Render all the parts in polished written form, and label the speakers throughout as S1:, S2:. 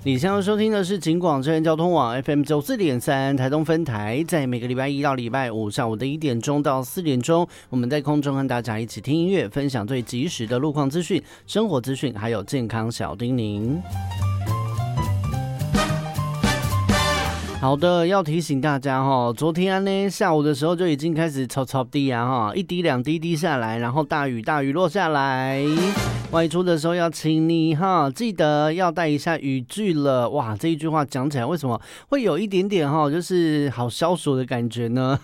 S1: 你现在收听的是警广真人交通网 FM 94.3台东分台，在每个礼拜一到礼拜五下午的1点钟到4点钟，我们在空中和大家一起听音乐，分享最及时的路况资讯、生活资讯，还有健康小叮咛。好的，要提醒大家昨天呢下午的时候就已经开始超滴啊一滴两滴滴下来，然后大雨落下来。外出的时候要请你记得要带一下雨具了。哇，这一句话讲起来为什么会有一点点就是好消暑的感觉呢？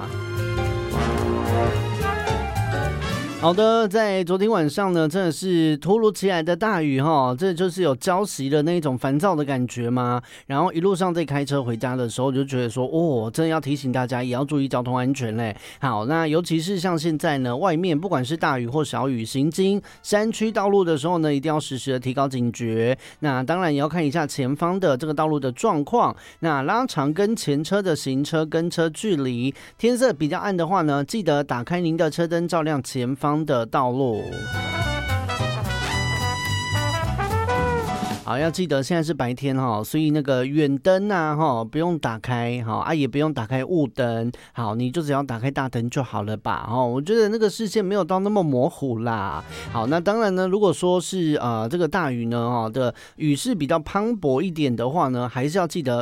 S1: 好的，在昨天晚上呢，真的是突如其来的大雨这就是有浇熄的那种烦躁的感觉嘛。然后一路上在开车回家的时候，就觉得说，真的要提醒大家也要注意交通安全嘞。好，那尤其是像现在呢，外面不管是大雨或小雨，行经山区道路的时候呢，一定要时时的提高警觉。那当然也要看一下前方的这个道路的状况，那拉长跟前车的行车跟车距离。天色比较暗的话呢，记得打开您的车灯，照亮前方的道路。好，要记得现在是白天所以那个远灯不用打开也不用打开雾灯，好，你就只要打开大灯就好了吧我觉得那个视线没有到那么模糊啦。好，那当然呢，如果说是这个大雨呢的雨势比较磅礴一点的话呢，还是要记得